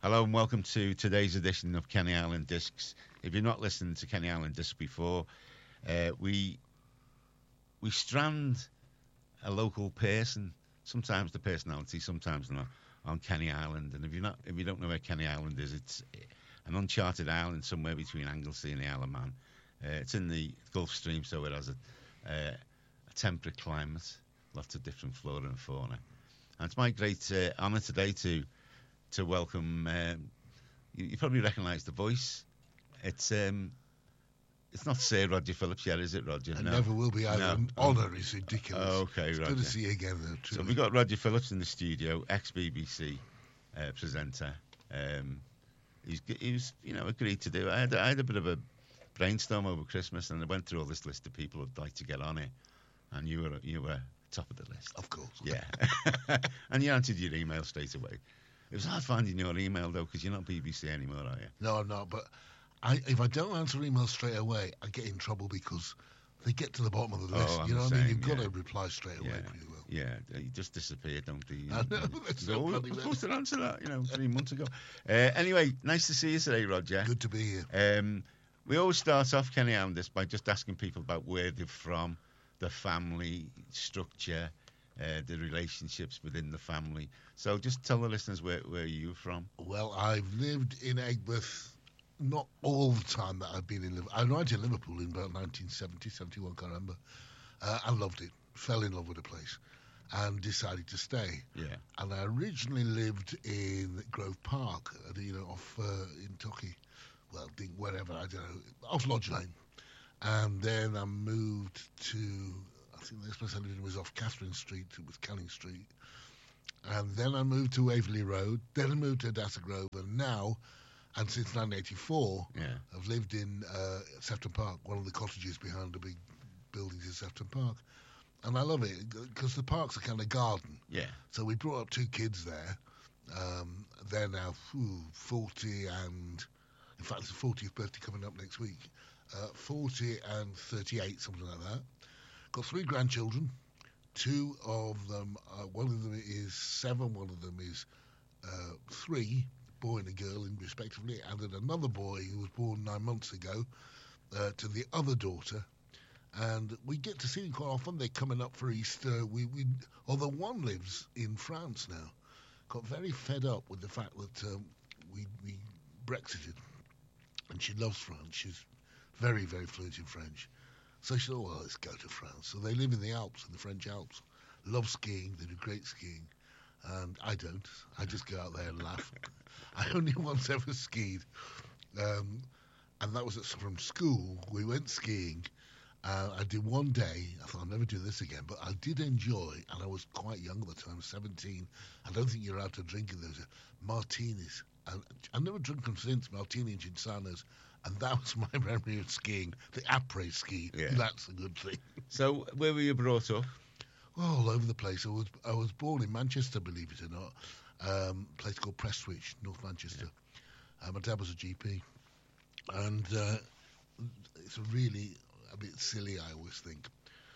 Hello and welcome to today's edition of Kenny Island Discs. If you're not listening to Kenny Island Discs before, we strand a local person, sometimes the personality, sometimes not, on Kenny Island. And if you don't know where Kenny Island is, it's an uncharted island somewhere between Anglesey and the Isle of Man. It's in the Gulf Stream, so it has a temperate climate, lots of different flora and fauna. And it's my great honour today to welcome. You probably recognise the voice. It's not Sir Roger Phillips yet, is it, Roger? It never will be either. No. Honour is ridiculous. Okay, it's Roger. good to see you again, though. So Truly. we've got Roger Phillips in the studio, ex-BBC presenter. He's agreed to do. I had a bit of a brainstorm over Christmas, and I went through all this list of people who'd like to get on it, and you were top of the list. Of course. Yeah. And you answered your email straight away. It was hard finding your email, though, because you're not BBC anymore, are you? No, I'm not. But if I don't answer emails straight away, I get in trouble because they get to the bottom of the list. I'm You know the what I mean? same, You've got yeah. to reply straight away pretty well. Yeah, you just disappeared, don't you? I know, that's so funny, I'm man. supposed to answer that, 3 months ago. Anyway, nice to see you today, Roger. Good to be here. We always start off, Kenny Islanders, by just asking people about where they're from, the family structure, the relationships within the family. So just tell the listeners where you're from. Well, I've lived in Aigburth, not all the time that I've been in Liverpool. I arrived in Liverpool in about 1970, 71, can't remember. I loved it, fell in love with the place, and decided to stay. Yeah. And I originally lived in Grove Park, off in Torquay. Well, wherever, I don't know, off Lodge Lane. And then I moved to, I think the next place I lived in was off Catherine Street, it was Canning Street. And then I moved to Waverley Road, then I moved to Adassa Grove, and now, and since 1984, I've lived in Sefton Park, one of the cottages behind the big buildings in Sefton Park. And I love it, because the park's a kind of garden. Yeah. So we brought up 2 kids there. They're now 40 and... In fact, it's the 40th birthday coming up next week. 40 and 38, something like that. Got 3 grandchildren. 2 of them, one of them is 7, one of them is 3, boy and a girl, respectively, and then another boy who was born 9 months ago to the other daughter. And we get to see them quite often. They're coming up for Easter. Although one lives in France now, got very fed up with the fact that we Brexited. And she loves France. She's very, very fluent in French. So she thought, well, let's go to France. So they live in the Alps, in the French Alps. Love skiing. They do great skiing. And I don't. I just go out there and laugh. I only once ever skied. And that was from school. We went skiing. I did one day. I thought, I'll never do this again. But I did enjoy, and I was quite young at the time, 17. I don't think you're allowed to drink in those. Martinis. And I've never drunk them since, Martini and Cinsanos, and that was my memory of skiing, the après ski. Yeah. That's a good thing. So, where were you brought up? All over the place. I was born in Manchester, believe it or not, a place called Prestwich, North Manchester. Yeah. My dad was a GP, and it's really a bit silly, I always think.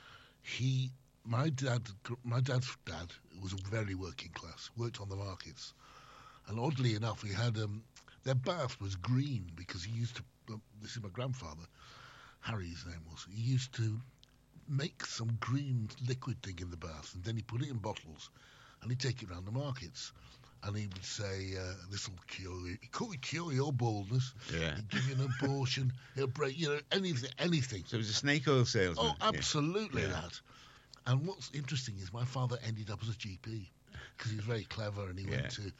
My dad's dad was a very working class, worked on the markets. And oddly enough, he had their bath was green because he used to. This is my grandfather, Harry, his name was. He used to make some green liquid thing in the bath, and then he put it in bottles, and he'd take it around the markets, and he would say, "This will cure you. He could cure your baldness. Yeah. He'd give you an abortion. He'll break, anything." So it was a snake oil salesman. Oh, absolutely that. And what's interesting is my father ended up as a GP. Because he was very clever, and he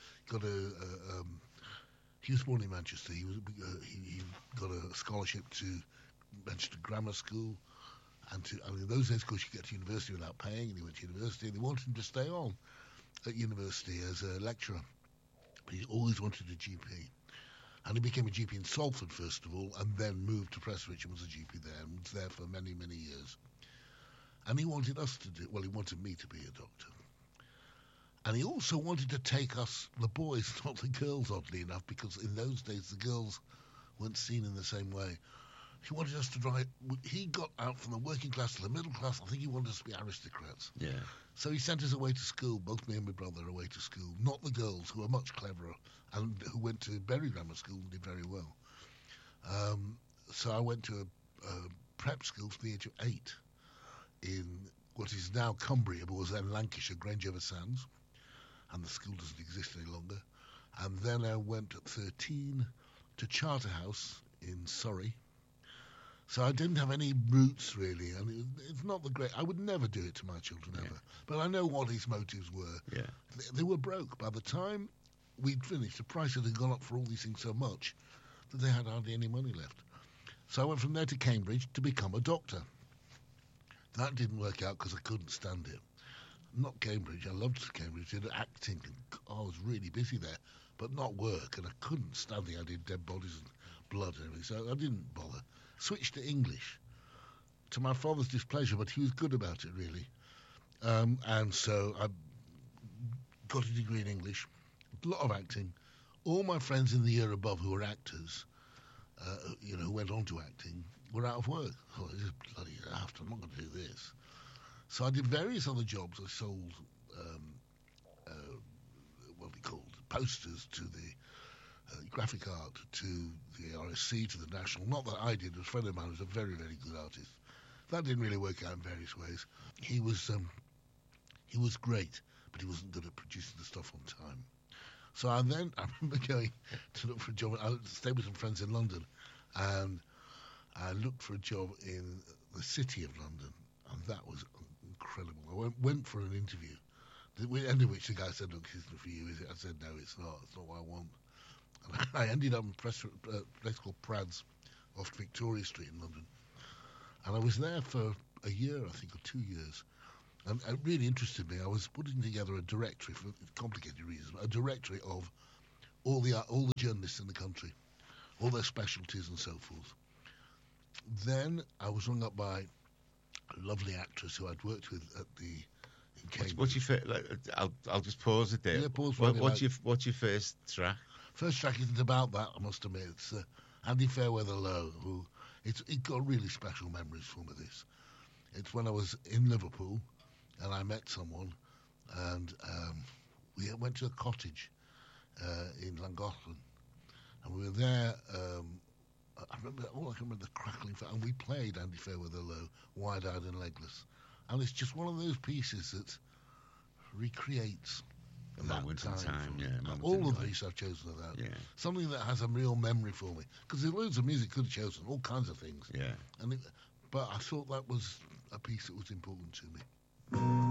he was born in Manchester. He got a scholarship to Manchester Grammar School, and in those days, of course, you get to university without paying. And he went to university, and they wanted him to stay on at university as a lecturer. But he always wanted a GP, and he became a GP in Salford first of all, and then moved to Prestwich and was a GP there, and was there for many, many years. And he wanted he wanted me to be a doctor. And he also wanted to take us, the boys, not the girls, oddly enough, because in those days the girls weren't seen in the same way. He wanted us to drive. He got out from the working class to the middle class. I think he wanted us to be aristocrats. Yeah. So he sent us away to school, both me and my brother away to school. Not the girls, who were much cleverer and who went to Bury Grammar School and did very well. So I went to a prep school from the age of 8 in what is now Cumbria, but was then Lancashire, Grange-over-Sands. And the school doesn't exist any longer. And then I went at 13 to Charterhouse in Surrey. So I didn't have any roots, really, and it's not the great... I would never do it to my children, ever. But I know what his motives were. Yeah. They were broke. By the time we'd finished, the price had gone up for all these things so much that they had hardly any money left. So I went from there to Cambridge to become a doctor. That didn't work out because I couldn't stand it. Not Cambridge. I loved Cambridge. I did acting. And I was really busy there, but not work, and I couldn't stand it. I did dead bodies and blood and everything, so I didn't bother. Switched to English, to my father's displeasure, but he was good about it, really. And so I got a degree in English, a lot of acting. All my friends in the year above who were actors, who went on to acting, were out of work. I thought, this is bloody daft, I'm not going to do this. So I did various other jobs. I sold, what we called, posters to the graphic art, to the RSC, to the National. Not that I did. A friend of mine was a very, very good artist. That didn't really work out in various ways. He was great, but he wasn't good at producing the stuff on time. So I remember going to look for a job. I stayed with some friends in London, and I looked for a job in the city of London, and that was incredible. I went for an interview, the end of which the guy said, "Look, this isn't for you, is it?" I said, "No, it's not. It's not what I want." And I ended up in a place called Prads, off Victoria Street in London. And I was there for a year, I think, or 2 years. And it really interested me. I was putting together a directory, for complicated reasons, a directory of all the journalists in the country, all their specialties and so forth. Then I was rung up by a lovely actress who I'd worked with in Cambridge. What's your I'll just pause it there. Yeah, pause. What's your first track? First track isn't about that, I must admit. It's Andy Fairweather Low, who it got really special memories for me. It's when I was in Liverpool, and I met someone, and we went to a cottage in Llangollen, and we were there. I can remember the crackling, and we played Andy Fairweather Low, Wide-Eyed and Legless, and it's just one of those pieces that recreates A moment in time, yeah. All of these I've chosen of that. Yeah. Something that has a real memory for me. Because there's loads of music could have chosen, all kinds of things. Yeah. But I thought that was a piece that was important to me.